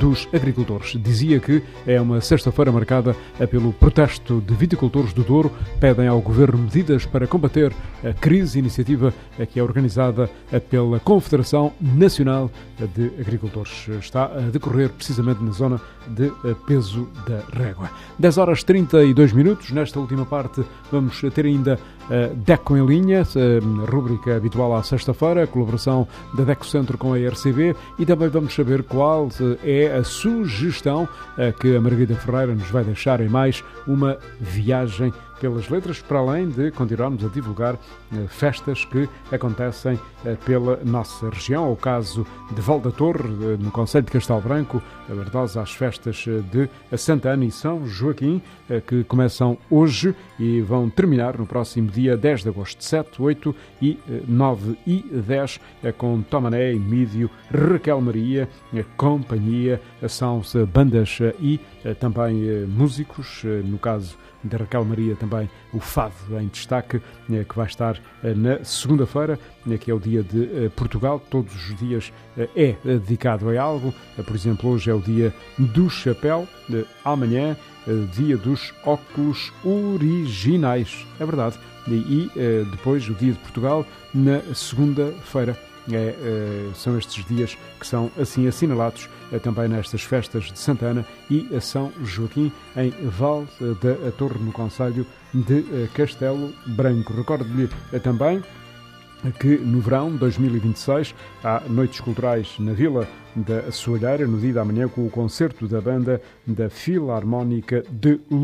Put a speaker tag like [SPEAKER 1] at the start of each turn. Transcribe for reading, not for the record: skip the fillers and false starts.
[SPEAKER 1] dos agricultores. Dizia que é uma sexta-feira marcada pelo protesto de viticultores do Douro. Pedem ao Governo medidas para combater a crise, iniciativa que é organizada pela Confederação Nacional de Agricultores. Está a decorrer precisamente na zona de Peso da Régua. 10 horas 32 minutos. Nesta última parte vamos ter ainda DECO em linha, a rúbrica habitual à sexta-feira, a colaboração da DECO Centro com a RCB, e também vamos saber qual é a sugestão que a Margarida Ferreira nos vai deixar em mais uma viagem pelas letras, para além de continuarmos a divulgar festas que acontecem pela nossa região. O caso de Val da Torre, no concelho de Castelo Branco, a Verdosa, às festas de Santa Ana e São Joaquim, que começam hoje e vão terminar no próximo dia 10 de agosto, 7, 8 e 9 e 10, com Tomané, Mídio, Raquel Maria, companhia, são bandas e também músicos, no caso da Raquel Maria também o Fado em destaque, que vai estar na segunda-feira, que é o dia de Portugal. Todos os dias é dedicado a algo. Por exemplo, hoje é o dia do chapéu, amanhã dia dos óculos originais, é verdade, e depois o dia de Portugal na segunda-feira. São estes dias que são assim assinalados também nestas festas de Santa Ana e São Joaquim em Val da Torre, no concelho de Castelo Branco. Recordo-lhe também que no verão de 2026 há noites culturais na Vila da Soalheira, no dia da manhã, com o concerto da banda da Filarmónica de